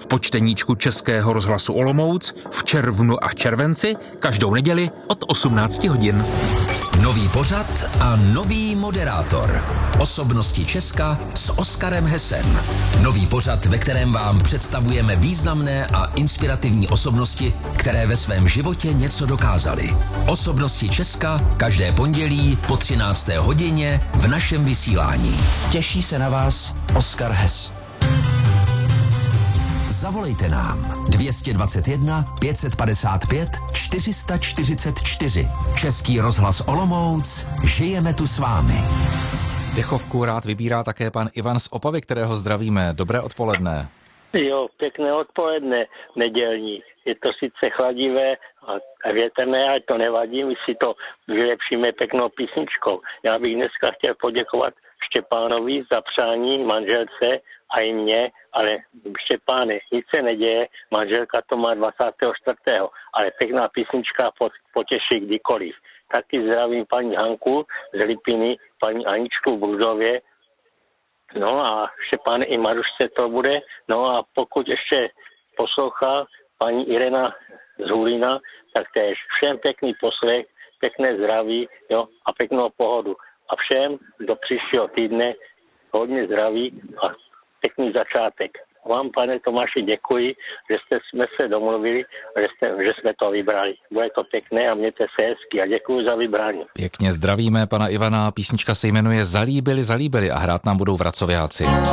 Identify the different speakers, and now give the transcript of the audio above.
Speaker 1: v počteníčku Českého rozhlasu Olomouc v červnu a červenci každou neděli od 18 hodin.
Speaker 2: Nový pořad a nový moderátor. Osobnosti Česka s Oskarem Hesem. Nový pořad, ve kterém vám představujeme významné a inspirativní osobnosti, které ve svém životě něco dokázaly. Osobnosti Česka každé pondělí po 13. hodině v našem vysílání.
Speaker 3: Těší se na vás Oskar Hes.
Speaker 2: Zavolejte nám 221 555 444. Český rozhlas Olomouc, žijeme tu s vámi.
Speaker 4: Dechovku rád vybírá také pan Ivan z Opavy, kterého zdravíme. Dobré odpoledne.
Speaker 5: Jo, pěkné odpoledne nedělní. Je to sice chladivé a větrné, ale to nevadí, my si to vylepšíme pěknou písničkou. Já bych dneska chtěl poděkovat Štěpánovi za přání manželce a i mě, ale Štěpáne, nic se neděje, manželka to má 24. Ale pěkná písnička potěší kdykoliv. Taky zdravím paní Hanku z Lipiny, paní Aničku v Brudově, no a Štěpáne i Marušce to bude, no a pokud ještě poslouchá paní Irena z Hulína, tak též všem pěkný poslech, pěkné zdraví, jo, a pěknou pohodu. A všem do příštího týdne hodně zdraví a pěkný začátek. Vám, pane Tomáši, děkuji, že jsme se domluvili, že jsme to vybrali. Bude to pěkné a mějte se hezky a děkuji za vybrání.
Speaker 4: Pěkně zdravíme pana Ivana, písnička se jmenuje Zalíbili a hrát nám budou Vracoviáci.